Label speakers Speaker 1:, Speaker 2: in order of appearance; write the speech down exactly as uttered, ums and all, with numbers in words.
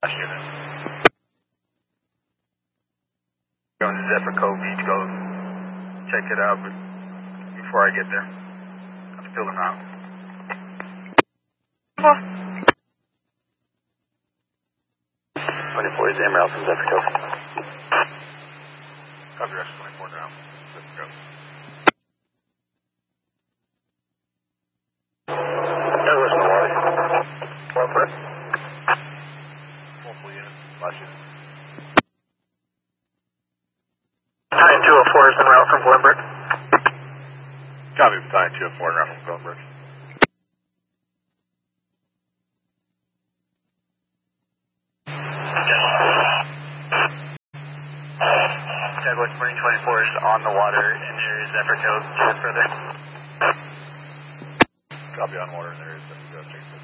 Speaker 1: unit. Going to Zephyr Cove Beach, go check it out before I get there. I'm still around. twenty-four is Emerald from Zephyr Cove. Copy, Rush twenty-four now. Zephyr Cove. There was no water. One foot. Multiple units. Last unit. Battalion two oh four is en route from Glenbrook. Copy, Battalion two oh four en route from Glenbrook. Jaguar Marine twenty-four is on the water in the area of Zephyr Cove. Check further. Copy, on water in the area of Zephyr Cove.